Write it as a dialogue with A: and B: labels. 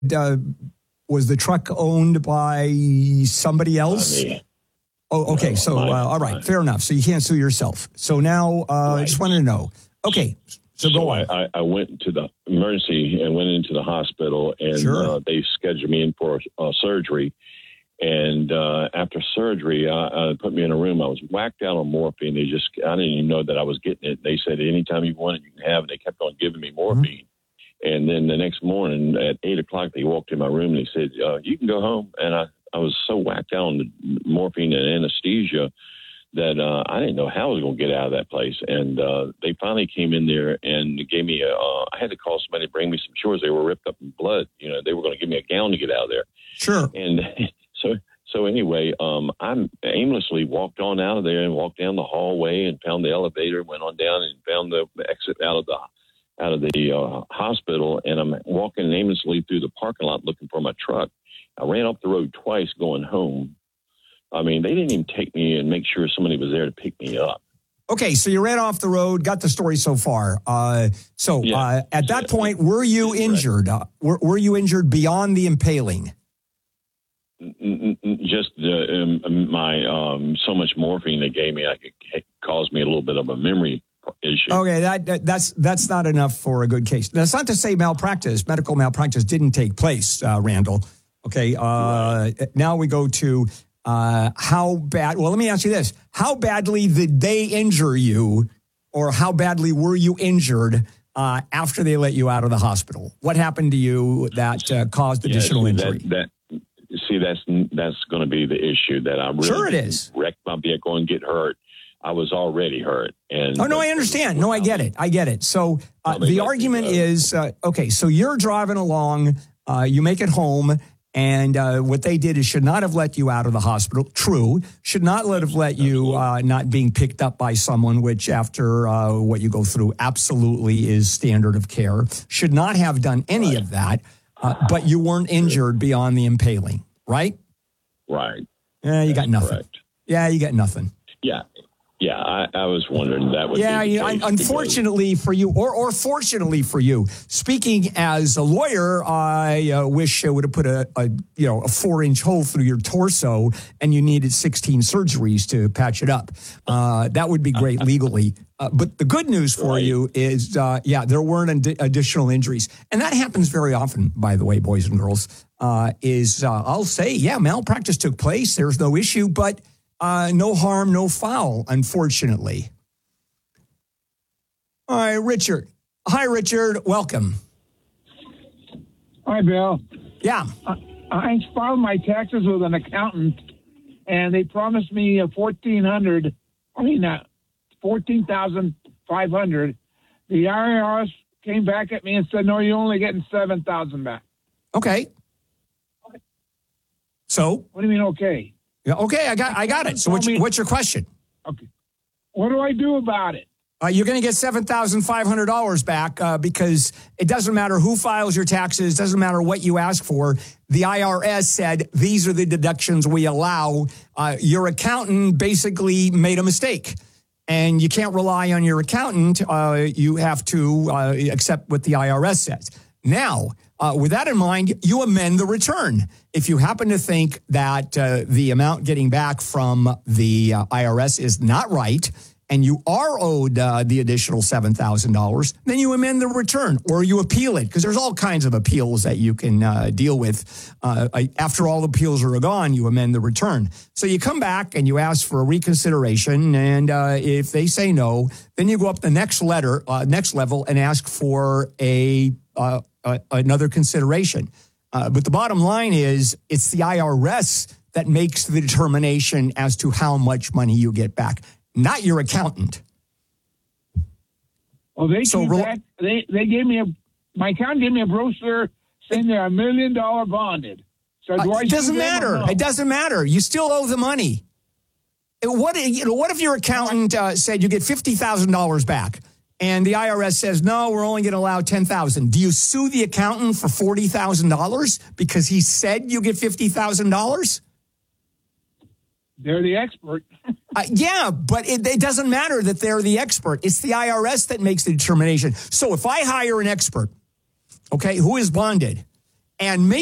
A: was the truck owned by somebody else? Oh, okay. So, all right, fair enough. So you can't sue yourself. So now, I just wanted to know. Okay, so go on.
B: I went to the emergency and went into the hospital, and they scheduled me in for surgery. And after surgery, put me in a room. I was whacked out on morphine. I didn't even know that I was getting it. They said, anytime you want it, you can have it. They kept on giving me morphine. And then the next morning at 8 o'clock, they walked in my room and they said, you can go home. And I was so whacked out on the morphine and anesthesia that I didn't know how I was going to get out of that place. And they finally came in there and gave me I had to call somebody to bring me some shorts. They were ripped up in blood. They were going to give me a gown to get out of there.
A: Sure.
B: And so anyway, I aimlessly walked on out of there and walked down the hallway and found the elevator, went on down and found the exit out of the hospital. And I'm walking aimlessly through the parking lot looking for my truck. I ran up the road twice going home. I mean, they didn't even take me and make sure somebody was there to pick me up.
A: Okay, so you ran off the road, got the story so far. At that point, were you injured? Were you injured beyond the impaling?
B: Just my so much morphine they gave me, it caused me a little bit of a memory issue. Okay,
A: that's not enough for a good case. That's not to say medical malpractice didn't take place, Randall. Okay, now we go to how bad. Well, let me ask you this: how badly did they injure you, or how badly were you injured after they let you out of the hospital? What happened to you that caused additional injury?
B: That's going to be the issue that I really wrecked my vehicle and get hurt. I was already hurt. And
A: I understand. No, I get it. So the argument is, so you're driving along, you make it home, and what they did is should not have let you out of the hospital. True. Should not have let you not being picked up by someone, which after what you go through absolutely is standard of care. Should not have done any of that, but you weren't injured beyond the impaling, right?
B: Right.
A: Yeah, you got nothing.
B: Correct.
A: Yeah, you got nothing.
B: Yeah, I was wondering that would be the case.
A: Unfortunately for you, or fortunately for you, speaking as a lawyer, I wish I would have put a 4-inch hole through your torso and you needed 16 surgeries to patch it up. That would be great legally. But the good news for you is, there weren't additional injuries. And that happens very often, by the way, boys and girls, I'll say, malpractice took place. There's no issue, but no harm, no foul, unfortunately. All right, Richard. Hi, Richard. Welcome.
C: Hi, Bill.
A: Yeah.
C: I filed my taxes with an accountant, and they promised me $1,500. $14,500. The IRS came back at me and said, "No, you're only getting $7,000 back."
A: Okay. So.
C: What do you mean? Okay.
A: Yeah, okay, I got it. So what's your question?
C: Okay. What do I do about it?
A: You're going to get $7,500 back because it doesn't matter who files your taxes, doesn't matter what you ask for. The IRS said these are the deductions we allow. Your accountant basically made a mistake, and you can't rely on your accountant. You have to accept what the IRS says. Now, with that in mind, you amend the return. If you happen to think that the amount getting back from the IRS is not right and you are owed the additional $7,000, then you amend the return or you appeal it, because there's all kinds of appeals that you can deal with. After all the appeals are gone, you amend the return. So you come back and you ask for a reconsideration, and if they say no, then you go up the next level and ask for another consideration. But the bottom line is it's the IRS that makes the determination as to how much money you get back, not your accountant.
C: Well, they gave me my accountant gave me a brochure saying they're $1 million bonded. So
A: it doesn't matter. No? It doesn't matter. You still owe the money. What if your accountant said you get $50,000 back? And the IRS says, no, we're only going to allow $10,000. Do you sue the accountant for $40,000 because he said you get $50,000?
C: They're the expert.
A: But it doesn't matter that they're the expert. It's the IRS that makes the determination. So if I hire an expert, who is bonded, and make